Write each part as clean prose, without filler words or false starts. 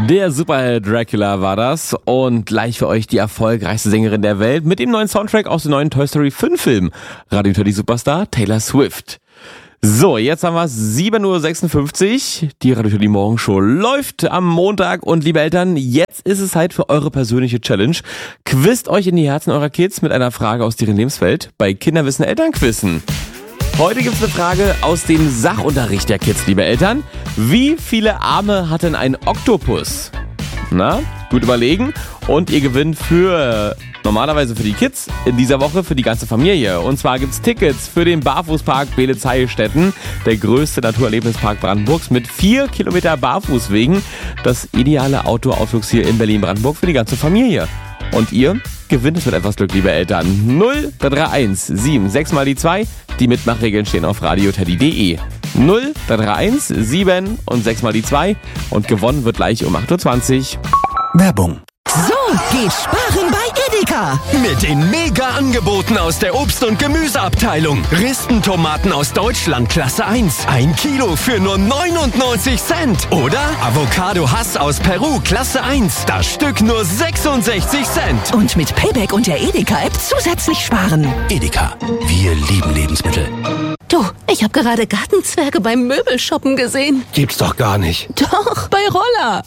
Der Superheld Dracula war das und gleich für euch die erfolgreichste Sängerin der Welt mit dem neuen Soundtrack aus dem neuen Toy Story 5 Film. Radio Teddy Superstar Taylor Swift. So, jetzt haben wir 7.56 Uhr. Die Radio Teddy Morgenshow läuft am Montag und liebe Eltern, jetzt ist es Zeit für eure persönliche Challenge. Quizzt euch in die Herzen eurer Kids mit einer Frage aus deren Lebenswelt bei Kinderwissen Elternquizzen. Heute gibt's eine Frage aus dem Sachunterricht der Kids, liebe Eltern. Wie viele Arme hat denn ein Oktopus? Na, gut überlegen. Und ihr gewinnt normalerweise für die Kids in dieser Woche für die ganze Familie. Und zwar gibt's Tickets für den Barfußpark Beelitz-Heilstätten, der größte Naturerlebnispark Brandenburgs mit 4 Kilometer Barfußwegen. Das ideale Outdoor-Ausflugsziel in Berlin-Brandenburg für die ganze Familie. Und ihr gewinnt es mit etwas Glück, liebe Eltern. 0331 76 mal die 2. Die Mitmachregeln stehen auf radioteddy.de. 0331 7 und 6 mal die 2. Und gewonnen wird gleich um 8.20 Uhr. Werbung. So geht Sparen bei Edeka. Mit den Mega-Angeboten aus der Obst- und Gemüseabteilung. Ristentomaten aus Deutschland Klasse 1. 1 Kilo für nur 99 Cent. Oder Avocado Hass aus Peru Klasse 1. Das Stück nur 66 Cent. Und mit Payback und der Edeka-App zusätzlich sparen. Edeka, wir lieben Lebensmittel. Du, ich habe gerade Gartenzwerge beim Möbelshoppen gesehen. Gibt's doch gar nicht. Doch, bei Roller.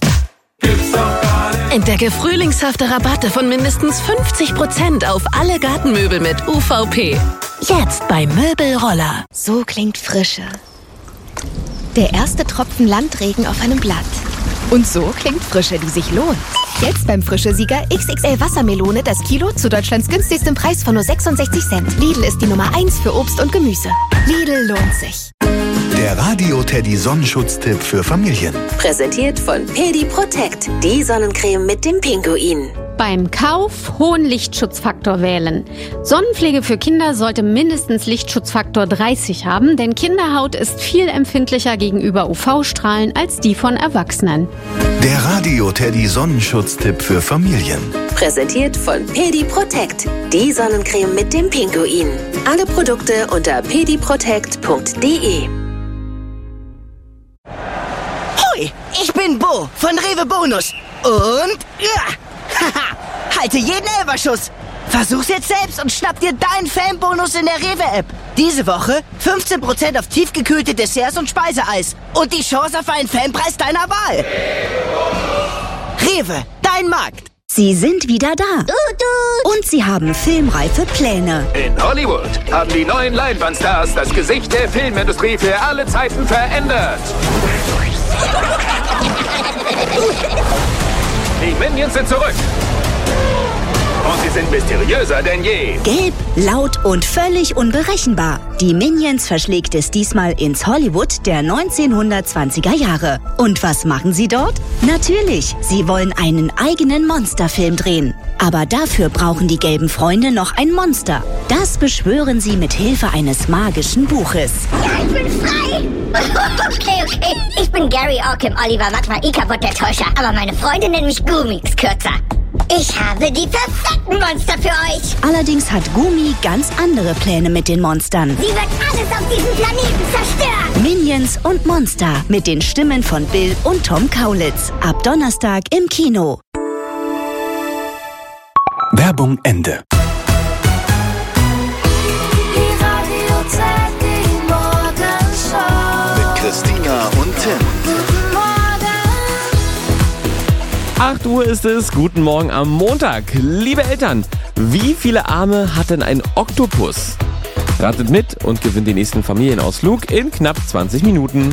Entdecke frühlingshafte Rabatte von mindestens 50% auf alle Gartenmöbel mit UVP. Jetzt bei Möbelroller. So klingt Frische. Der erste Tropfen Landregen auf einem Blatt. Und so klingt Frische, die sich lohnt. Jetzt beim Frische-Sieger XXL Wassermelone das Kilo zu Deutschlands günstigstem Preis von nur 66 Cent. Lidl ist die Nummer 1 für Obst und Gemüse. Lidl lohnt sich. Der Radio Teddy Sonnenschutztipp für Familien. Präsentiert von Pedi Protect, die Sonnencreme mit dem Pinguin. Beim Kauf hohen Lichtschutzfaktor wählen. Sonnenpflege für Kinder sollte mindestens Lichtschutzfaktor 30 haben, denn Kinderhaut ist viel empfindlicher gegenüber UV-Strahlen als die von Erwachsenen. Der Radio Teddy Sonnenschutztipp für Familien. Präsentiert von Pedi Protect, die Sonnencreme mit dem Pinguin. Alle Produkte unter pediprotect.de. Hoi, ich bin Bo von Rewe Bonus. Und halte jeden Elferschuss. Versuch's jetzt selbst und schnapp dir deinen Fanbonus in der Rewe-App. Diese Woche 15% auf tiefgekühlte Desserts und Speiseeis. Und die Chance auf einen Fanpreis deiner Wahl. Rewe, dein Markt. Sie sind wieder da. Und sie haben filmreife Pläne. In Hollywood haben die neuen Leinwandstars das Gesicht der Filmindustrie für alle Zeiten verändert. Die Minions sind zurück. Und sie sind mysteriöser denn je. Gelb, laut und völlig unberechenbar. Die Minions verschlägt es diesmal ins Hollywood der 1920er Jahre. Und was machen sie dort? Natürlich, sie wollen einen eigenen Monsterfilm drehen. Aber dafür brauchen die gelben Freunde noch ein Monster. Das beschwören sie mit Hilfe eines magischen Buches. Ja, ich bin frei! Okay. Ich bin Gary Orkim Oliver Magma Ikabot der Täuscher, aber meine Freunde nennen mich Gumix kürzer. Ich habe die perfekten Monster für euch. Allerdings hat Gumi ganz andere Pläne mit den Monstern. Sie wird alles auf diesem Planeten zerstören. Minions und Monster mit den Stimmen von Bill und Tom Kaulitz. Ab Donnerstag im Kino. Werbung Ende. Mit Christina und Tim. 8 Uhr ist es, guten Morgen am Montag. Liebe Eltern, wie viele Arme hat denn ein Oktopus? Ratet mit und gewinnt den nächsten Familienausflug in knapp 20 Minuten.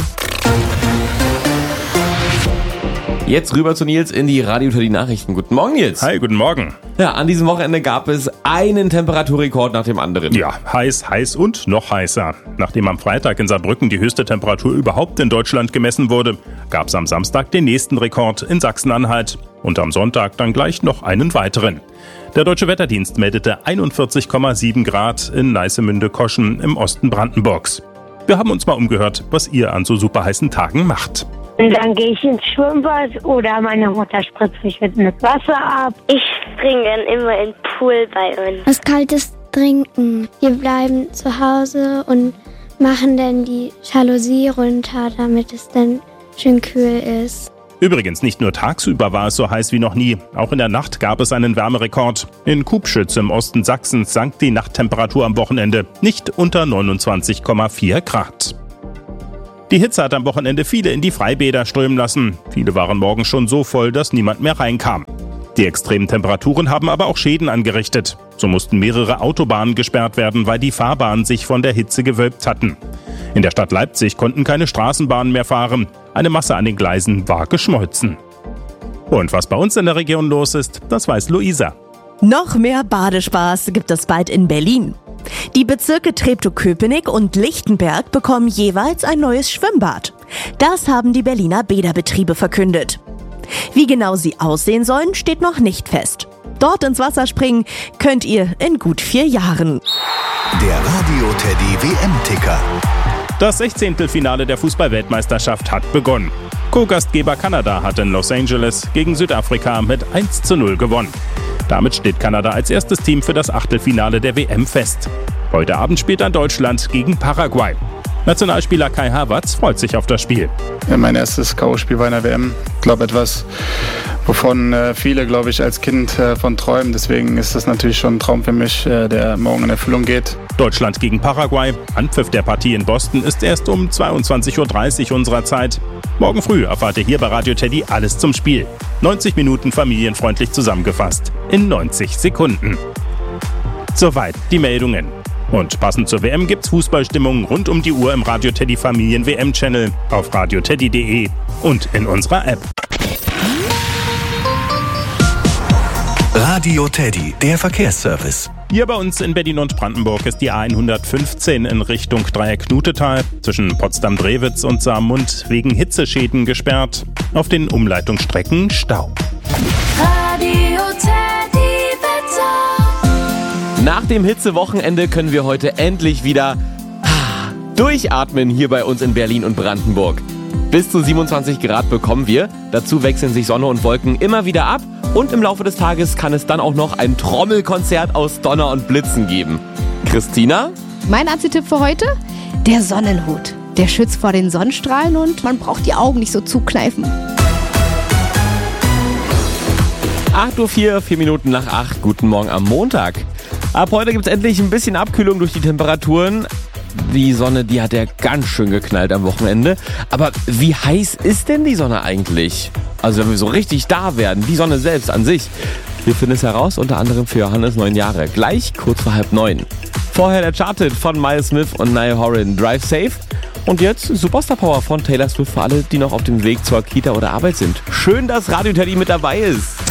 Jetzt rüber zu Nils in die Radio Teddy Nachrichten. Guten Morgen, Nils. Hi, guten Morgen. Ja, an diesem Wochenende gab es einen Temperaturrekord nach dem anderen. Ja, heiß und noch heißer. Nachdem am Freitag in Saarbrücken die höchste Temperatur überhaupt in Deutschland gemessen wurde, gab es am Samstag den nächsten Rekord in Sachsen-Anhalt. Und am Sonntag dann gleich noch einen weiteren. Der Deutsche Wetterdienst meldete 41,7 Grad in Neissemünde-Koschen im Osten Brandenburgs. Wir haben uns mal umgehört, was ihr an so super heißen Tagen macht. Und dann gehe ich ins Schwimmbad oder meine Mutter spritzt mich mit Wasser ab. Ich springe dann immer in den Pool bei uns. Was Kaltes trinken. Wir bleiben zu Hause und machen dann die Jalousie runter, damit es dann schön kühl ist. Übrigens, nicht nur tagsüber war es so heiß wie noch nie. Auch in der Nacht gab es einen Wärmerekord. In Kubschütz im Osten Sachsens sank die Nachttemperatur am Wochenende nicht unter 29,4 Grad. Die Hitze hat am Wochenende viele in die Freibäder strömen lassen. Viele waren morgens schon so voll, dass niemand mehr reinkam. Die extremen Temperaturen haben aber auch Schäden angerichtet. So mussten mehrere Autobahnen gesperrt werden, weil die Fahrbahnen sich von der Hitze gewölbt hatten. In der Stadt Leipzig konnten keine Straßenbahnen mehr fahren. Eine Masse an den Gleisen war geschmolzen. Und was bei uns in der Region los ist, das weiß Luisa. Noch mehr Badespaß gibt es bald in Berlin. Die Bezirke Treptow-Köpenick und Lichtenberg bekommen jeweils ein neues Schwimmbad. Das haben die Berliner Bäderbetriebe verkündet. Wie genau sie aussehen sollen, steht noch nicht fest. Dort ins Wasser springen könnt ihr in gut 4 Jahren. Der Radio Teddy WM-Ticker. Das 16. Finale der Fußball-Weltmeisterschaft hat begonnen. Co-Gastgeber Kanada hat in Los Angeles gegen Südafrika mit 1:0 gewonnen. Damit steht Kanada als erstes Team für das Achtelfinale der WM fest. Heute Abend spielt dann Deutschland gegen Paraguay. Nationalspieler Kai Havertz freut sich auf das Spiel. Ja, mein erstes K.O.-Spiel war in der WM. Ich glaube, etwas, wovon viele, glaube ich, als Kind von träumen. Deswegen ist das natürlich schon ein Traum für mich, der morgen in Erfüllung geht. Deutschland gegen Paraguay. Anpfiff der Partie in Boston ist erst um 22:30 Uhr unserer Zeit. Morgen früh erfahrt ihr hier bei Radio Teddy alles zum Spiel. 90 Minuten familienfreundlich zusammengefasst. In 90 Sekunden. Soweit die Meldungen. Und passend zur WM gibt's Fußballstimmung rund um die Uhr im Radio Teddy Familien WM-Channel, auf radioteddy.de und in unserer App. Radio Teddy, der Verkehrsservice. Hier bei uns in Berlin und Brandenburg ist die A115 in Richtung Dreieck-Knutetal zwischen Potsdam-Drewitz und Saarmund wegen Hitzeschäden gesperrt. Auf den Umleitungsstrecken Stau. Radio Teddy Wetter. Nach dem Hitzewochenende können wir heute endlich wieder durchatmen hier bei uns in Berlin und Brandenburg. Bis zu 27 Grad bekommen wir. Dazu wechseln sich Sonne und Wolken immer wieder ab. Und im Laufe des Tages kann es dann auch noch ein Trommelkonzert aus Donner und Blitzen geben. Christina? Mein Anzitipp für heute? Der Sonnenhut. Der schützt vor den Sonnenstrahlen und man braucht die Augen nicht so zukneifen. 8:04 Uhr, 4 Minuten nach 8. Guten Morgen am Montag. Ab heute gibt es endlich ein bisschen Abkühlung durch die Temperaturen. Die Sonne, die hat ja ganz schön geknallt am Wochenende. Aber wie heiß ist denn die Sonne eigentlich? Also wenn wir so richtig da werden, die Sonne selbst an sich. Wir finden es heraus, unter anderem für Johannes 9 Jahre. Gleich kurz vor 8:30. Vorher der Charted von Miles Smith und Niall Horan, Drive Safe. Und jetzt Superstar Power von Taylor Swift für alle, die noch auf dem Weg zur Kita oder Arbeit sind. Schön, dass Radio Teddy mit dabei ist.